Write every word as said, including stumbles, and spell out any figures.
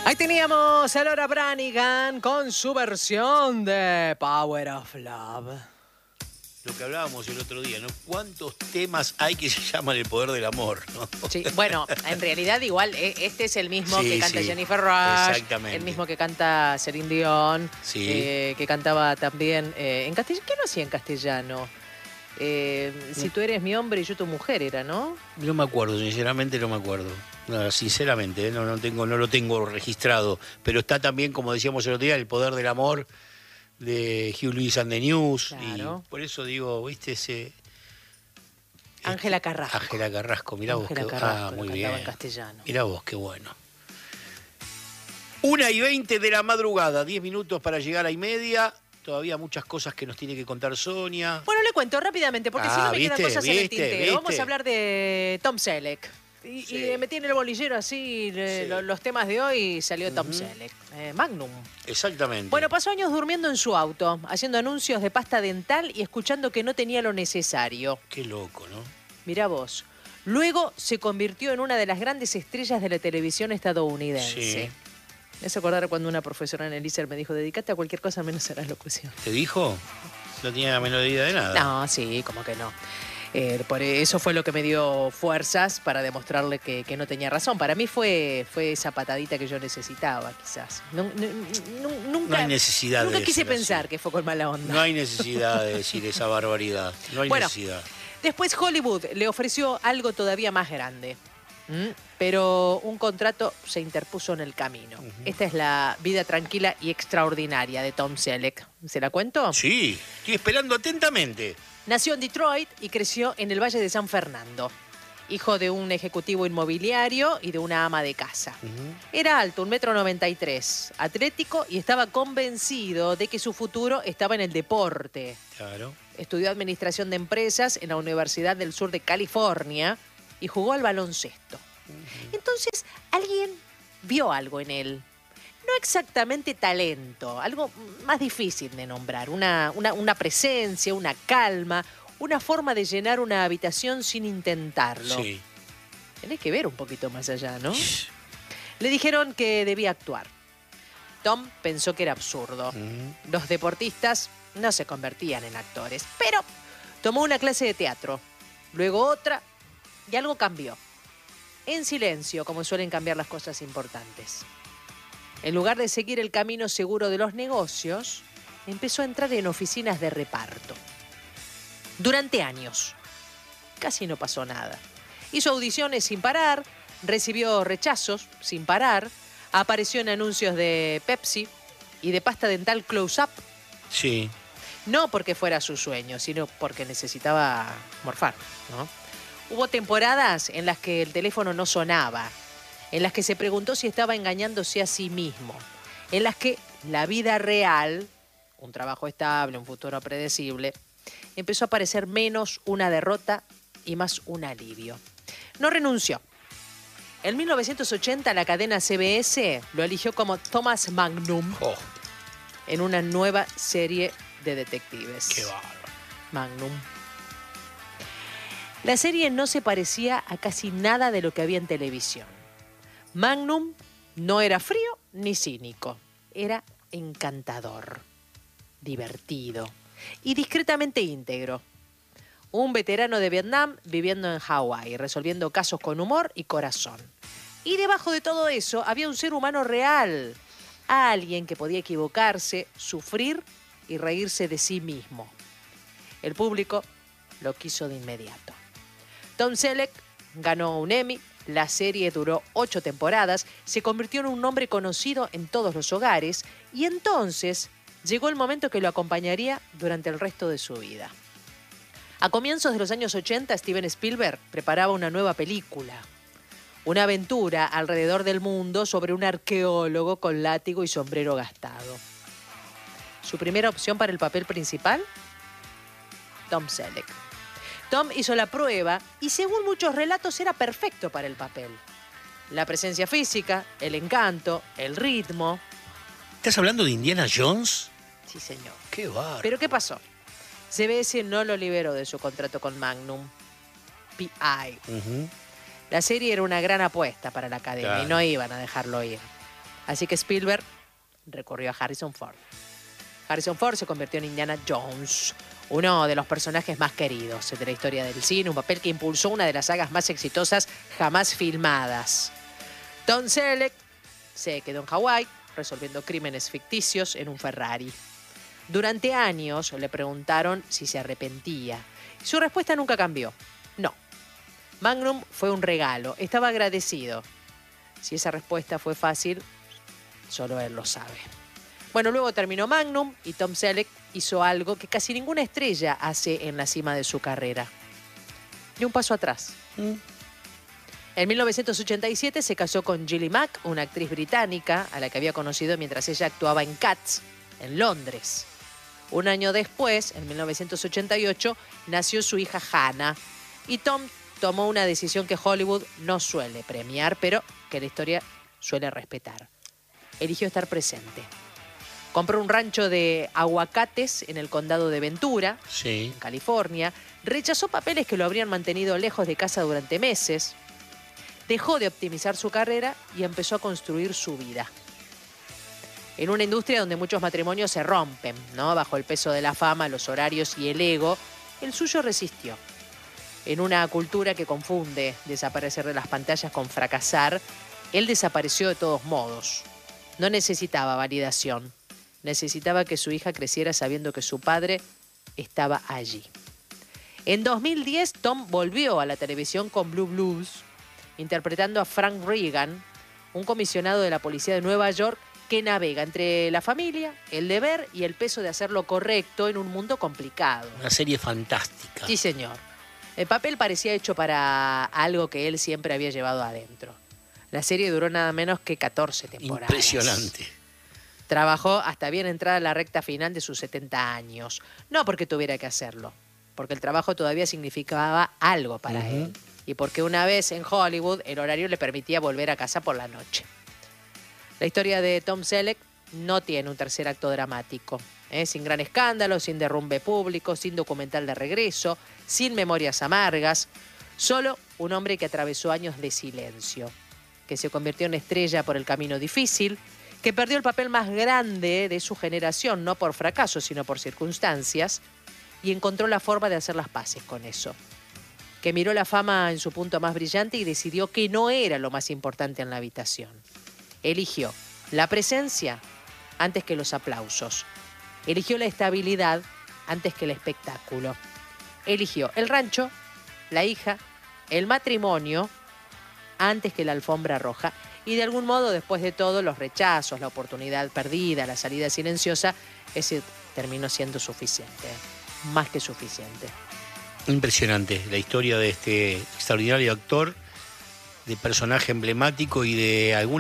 Ahí teníamos a Laura Branigan con su versión de Power of Love. Lo que hablábamos el otro día, ¿no? ¿Cuántos temas hay que se llaman El Poder del Amor, ¿no? Sí, bueno, en realidad igual este es el mismo Sí, que canta sí, Jennifer Rush, exactamente. el mismo que canta Celine Dion, Sí. eh, que cantaba también eh, en castellano. ¿Qué no hacía en castellano? Eh, si tú eres mi hombre y yo tu mujer era, ¿no? No me acuerdo, sinceramente no me acuerdo. No, sinceramente, ¿eh? no, no, tengo, no lo tengo registrado. Pero está también, como decíamos el otro día, El Poder del Amor de Hugh Lewis and the News. Claro. Y por eso digo, ¿viste ese...? Ángela Carrasco. Ángela Carrasco, mirá vos Ángela qué... Carrasco, Ah, muy cantaba bien. en castellano. Mirá vos, qué bueno. Una y veinte de la madrugada, diez minutos para llegar a y media. Todavía muchas cosas que nos tiene que contar Sonia. Bueno, le cuento rápidamente, porque Ah, si no me ¿viste? quedan cosas en el ¿Viste? tintero. ¿Viste? Vamos a hablar de Tom Selleck. Y, Sí. y metí en el bolillero así eh, Sí. lo- los temas de hoy y salió Tom Ujú. Selleck. Eh, Magnum. Exactamente. Bueno, pasó años durmiendo en su auto, haciendo anuncios de pasta dental y escuchando que no tenía lo necesario. Qué loco, ¿no? Mirá vos. Luego se convirtió en una de las grandes estrellas de la televisión estadounidense. Sí. Me hace acordar cuando una profesora en el I S E R me dijo, dedicate a cualquier cosa menos a la locución. ¿Te dijo? No tenía la menor idea de nada. No, sí, como que no. Eh, por eso fue lo que me dio fuerzas para demostrarle que, que no tenía razón. Para mí fue, fue esa patadita que yo necesitaba, quizás. No, no, no- nunca, No hay necesidad nunca de quise ser pensar así. que fue con mala onda. No hay necesidad de decir esa barbaridad. No hay Bueno. necesidad. Después Hollywood le ofreció algo todavía más grande. ¿Mm? Pero un contrato se interpuso en el camino. Ujú. Esta es la vida tranquila y extraordinaria de Tom Selleck. ¿Se la cuento? Sí, estoy esperando atentamente. Nació en Detroit y creció en el Valle de San Fernando. Hijo de un ejecutivo inmobiliario y de una ama de casa. Ujú. Era alto, un metro noventa y tres, atlético y estaba convencido de que su futuro estaba en el deporte. Claro. Estudió administración de empresas en la Universidad del Sur de California y jugó al baloncesto. Entonces, alguien vio algo en él. No exactamente talento, algo más difícil de nombrar. Una, una, una presencia, una calma, una forma de llenar una habitación sin intentarlo. Sí. Tenés que ver un poquito más allá, ¿no? Le dijeron que debía actuar. Tom pensó que era absurdo. Ujú. Los deportistas no se convertían en actores, pero tomó una clase de teatro, luego otra, y algo cambió. En silencio, como suelen cambiar las cosas importantes. En lugar de seguir el camino seguro de los negocios, empezó a entrar en oficinas de reparto. Durante años, casi no pasó nada. Hizo audiciones sin parar, recibió rechazos sin parar, apareció en anuncios de Pepsi y de pasta dental Close-Up. Sí. No porque fuera su sueño, sino porque necesitaba morfar, ¿no? Hubo temporadas en las que el teléfono no sonaba, en las que se preguntó si estaba engañándose a sí mismo, en las que la vida real, un trabajo estable, un futuro predecible, empezó a parecer menos una derrota y más un alivio. No renunció. En mil novecientos ochenta la cadena C B S lo eligió como Thomas Magnum Oh, en una nueva serie de detectives. qué bárbaro. Magnum. La serie no se parecía a casi nada de lo que había en televisión. Magnum no era frío ni cínico. Era encantador, divertido y discretamente íntegro. Un veterano de Vietnam viviendo en Hawái, resolviendo casos con humor y corazón. Y debajo de todo eso había un ser humano real. Alguien que podía equivocarse, sufrir y reírse de sí mismo. El público lo quiso de inmediato. Tom Selleck ganó un Emmy, la serie duró ocho temporadas, se convirtió en un nombre conocido en todos los hogares y entonces llegó el momento que lo acompañaría durante el resto de su vida. A comienzos de los años ochenta, Steven Spielberg preparaba una nueva película. Una aventura alrededor del mundo sobre un arqueólogo con látigo y sombrero gastado. Su primera opción para el papel principal, Tom Selleck. Tom hizo la prueba y según muchos relatos era perfecto para el papel. La presencia física, el encanto, el ritmo. ¿Estás hablando de Indiana Jones? Sí, señor. Qué bárbaro. ¿Pero qué pasó? C B S no lo liberó de su contrato con Magnum. P I. Ujú. La serie era una gran apuesta para la cadena Claro. y no iban a dejarlo ir. Así que Spielberg recurrió a Harrison Ford. Harrison Ford se convirtió en Indiana Jones, uno de los personajes más queridos de la historia del cine, un papel que impulsó una de las sagas más exitosas jamás filmadas. Tom Selleck se quedó en Hawái resolviendo crímenes ficticios en un Ferrari. Durante años le preguntaron si se arrepentía. Su respuesta nunca cambió. No. Magnum fue un regalo. Estaba agradecido. Si esa respuesta fue fácil, solo él lo sabe. Bueno, luego terminó Magnum y Tom Selleck hizo algo que casi ninguna estrella hace en la cima de su carrera. Y un paso atrás. Mm. En mil novecientos ochenta y siete se casó con Gilly Mack, una actriz británica a la que había conocido mientras ella actuaba en Cats, en Londres. Un año después, en mil novecientos ochenta y ocho, nació su hija Hannah. Y Tom tomó una decisión que Hollywood no suele premiar, pero que la historia suele respetar. Eligió estar presente. Compró un rancho de aguacates en el condado de Ventura, sí, en California. Rechazó papeles que lo habrían mantenido lejos de casa durante meses. Dejó de optimizar su carrera y empezó a construir su vida. En una industria donde muchos matrimonios se rompen, ¿no? Bajo el peso de la fama, los horarios y el ego, el suyo resistió. En una cultura que confunde desaparecer de las pantallas con fracasar, él desapareció de todos modos. No necesitaba validación. Necesitaba que su hija creciera sabiendo que su padre estaba allí. En dos mil diez, Tom volvió a la televisión con Blue Blues, interpretando a Frank Reagan, un comisionado de la policía de Nueva York que navega entre la familia, el deber y el peso de hacer lo correcto en un mundo complicado. Una serie fantástica. Sí, señor. El papel parecía hecho para algo que él siempre había llevado adentro. La serie duró nada menos que catorce temporadas. Impresionante. Trabajó hasta bien entrada la recta final de sus setenta años. No porque tuviera que hacerlo, porque el trabajo todavía significaba algo para uh-huh. él. Y porque una vez en Hollywood el horario le permitía volver a casa por la noche. La historia de Tom Selleck no tiene un tercer acto dramático. ¿eh? Sin gran escándalo, sin derrumbe público, sin documental de regreso, sin memorias amargas. Solo un hombre que atravesó años de silencio, que se convirtió en estrella por el camino difícil, que perdió el papel más grande de su generación, no por fracaso, sino por circunstancias, y encontró la forma de hacer las paces con eso. Que miró la fama en su punto más brillante y decidió que no era lo más importante en la habitación. Eligió la presencia antes que los aplausos. Eligió la estabilidad antes que el espectáculo. Eligió el rancho, la hija, el matrimonio antes que la alfombra roja. Y de algún modo, después de todo, los rechazos, la oportunidad perdida, la salida silenciosa, ese terminó siendo suficiente, más que suficiente. Impresionante la historia de este extraordinario actor, de personaje emblemático y de algún